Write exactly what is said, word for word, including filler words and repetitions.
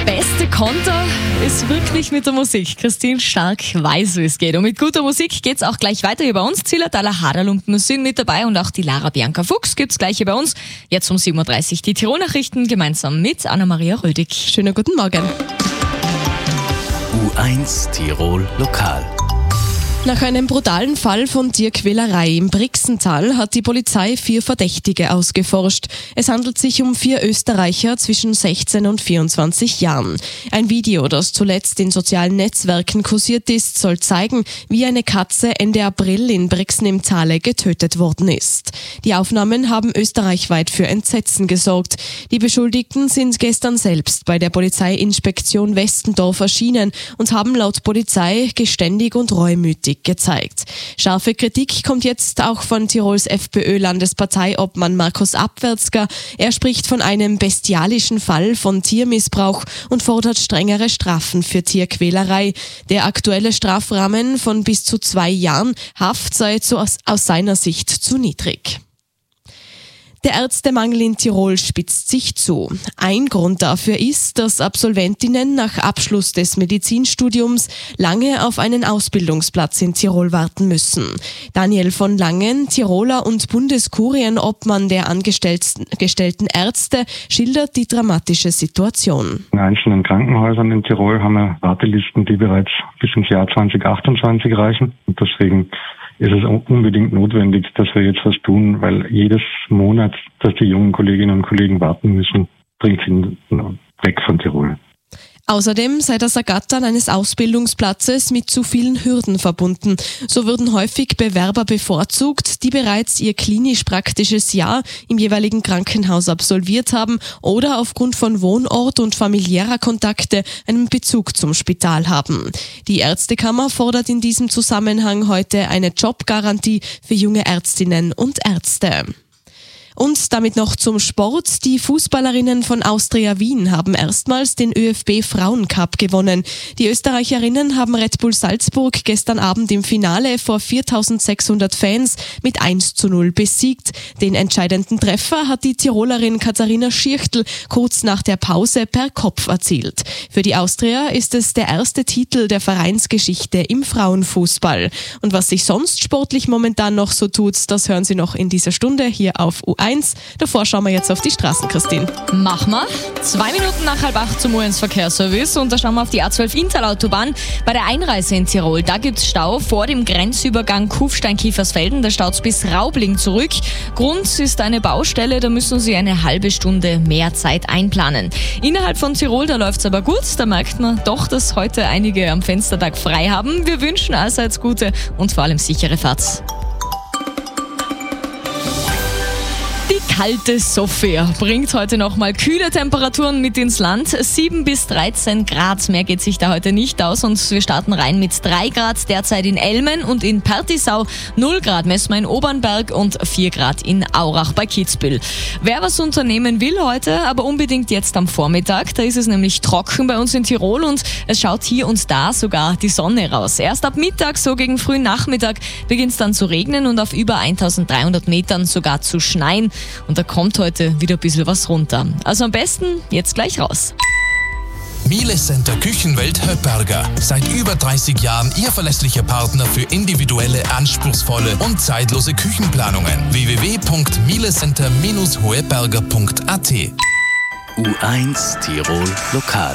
Beste Konter ist wirklich mit der Musik. Christine Stark weiß, wie es geht. Und mit guter Musik geht's auch gleich weiter hier bei uns. Zillertaler Haderlumpen sind mit dabei und auch die Lara Bianca Fuchs gibt's gleich hier bei uns. Jetzt um sieben Uhr dreißig die Tirol-Nachrichten gemeinsam mit Anna-Maria Rödig. Schönen guten Morgen. U eins Tirol Lokal. Nach einem brutalen Fall von Tierquälerei im Brixental hat die Polizei vier Verdächtige ausgeforscht. Es handelt sich um vier Österreicher zwischen sechzehn und vierundzwanzig Jahren. Ein Video, das zuletzt in sozialen Netzwerken kursiert ist, soll zeigen, wie eine Katze Ende April in Brixen im Tale getötet worden ist. Die Aufnahmen haben österreichweit für Entsetzen gesorgt. Die Beschuldigten sind gestern selbst bei der Polizeiinspektion Westendorf erschienen und haben laut Polizei geständig und reumütig gezeigt. Scharfe Kritik kommt jetzt auch von Tirols FPÖ-Landesparteiobmann Markus Abwärtsger. Er spricht von einem bestialischen Fall von Tiermissbrauch und fordert strengere Strafen für Tierquälerei. Der aktuelle Strafrahmen von bis zu zwei Jahren Haft sei zu, aus, aus seiner Sicht zu niedrig. Der Ärztemangel in Tirol spitzt sich zu. Ein Grund dafür ist, dass Absolventinnen nach Abschluss des Medizinstudiums lange auf einen Ausbildungsplatz in Tirol warten müssen. Daniel von Langen, Tiroler und Bundeskurienobmann der angestellten Ärzte, schildert die dramatische Situation. In einzelnen Krankenhäusern in Tirol haben wir Wartelisten, die bereits bis ins Jahr zwanzig achtundzwanzig reichen. Und deswegen ist es unbedingt notwendig, dass wir jetzt was tun, weil jedes Monat, dass die jungen Kolleginnen und Kollegen warten müssen, bringt sie weg von Tirol. Außerdem sei das Ergattern eines Ausbildungsplatzes mit zu vielen Hürden verbunden. So würden häufig Bewerber bevorzugt, die bereits ihr klinisch-praktisches Jahr im jeweiligen Krankenhaus absolviert haben oder aufgrund von Wohnort und familiärer Kontakte einen Bezug zum Spital haben. Die Ärztekammer fordert in diesem Zusammenhang heute eine Jobgarantie für junge Ärztinnen und Ärzte. Und damit noch zum Sport. Die Fußballerinnen von Austria Wien haben erstmals den ÖFB Frauencup gewonnen. Die Österreicherinnen haben Red Bull Salzburg gestern Abend im Finale vor viertausendsechshundert Fans mit eins zu null besiegt. Den entscheidenden Treffer hat die Tirolerin Katharina Schirchtl kurz nach der Pause per Kopf erzielt. Für die Austria ist es der erste Titel der Vereinsgeschichte im Frauenfußball. Und was sich sonst sportlich momentan noch so tut, das hören Sie noch in dieser Stunde hier auf U eins. Davor schauen wir jetzt auf die Straßen, Christine. Mach mal. Zwei Minuten nach halb acht zum U eins Verkehrsservice und da schauen wir auf die A zwölf Inntal-Autobahn. Bei der Einreise in Tirol, da gibt's Stau vor dem Grenzübergang Kufstein-Kiefersfelden. Da staut's bis Raubling zurück. Grund ist eine Baustelle, da müssen Sie eine halbe Stunde mehr Zeit einplanen. Innerhalb von Tirol, da läuft's aber gut. Da merkt man doch, dass heute einige am Fenstertag frei haben. Wir wünschen allseits gute und vor allem sichere Fahrt. Die kalte Sofia bringt heute nochmal kühle Temperaturen mit ins Land. sieben bis dreizehn Grad, mehr geht sich da heute nicht aus. Und wir starten rein mit drei Grad derzeit in Elmen und in Pertisau. null Grad messen wir in Obernberg und vier Grad in Aurach bei Kitzbühel. Wer was unternehmen will heute, aber unbedingt jetzt am Vormittag, da ist es nämlich trocken bei uns in Tirol und es schaut hier und da sogar die Sonne raus. Erst ab Mittag, so gegen frühen Nachmittag, beginnt es dann zu regnen und auf über eintausenddreihundert Metern sogar zu schneien. Und da kommt heute wieder ein bisschen was runter. Also am besten jetzt gleich raus. Miele Center Küchenwelt Höpperger. Seit über dreißig Jahren Ihr verlässlicher Partner für individuelle, anspruchsvolle und zeitlose Küchenplanungen. w w w punkt mielecenter Bindestrich hoeberger punkt a t U eins Tirol Lokal.